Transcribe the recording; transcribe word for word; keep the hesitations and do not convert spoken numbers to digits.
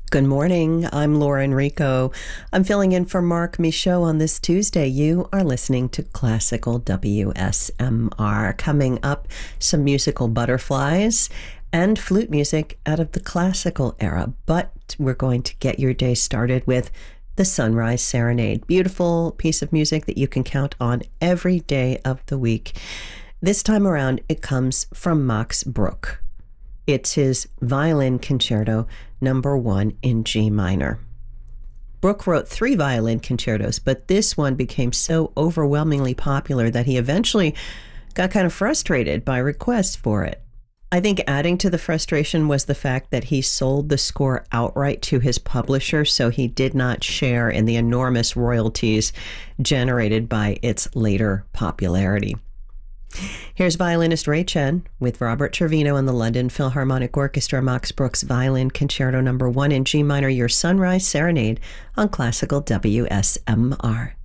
Good morning. I'm Laura Enrico. I'm filling in for Mark Michaud on this Tuesday. You are listening to Classical W S M R. Coming up, some musical butterflies and flute music out of the classical era. But we're going to get your day started with the Sunrise Serenade. Beautiful piece of music that you can count on every day of the week. This time around, it comes from Max Bruch. It's his Violin Concerto number one in G minor. Bruch wrote three violin concertos, but this one became so overwhelmingly popular that he eventually got kind of frustrated by requests for it. I think adding to the frustration was the fact that he sold the score outright to his publisher, so he did not share in the enormous royalties generated by its later popularity. Here's violinist Ray Chen with Robert Trevino and the London Philharmonic Orchestra, Max Bruch's Violin Concerto number one in G minor, your Sunrise Serenade on Classical W S M R.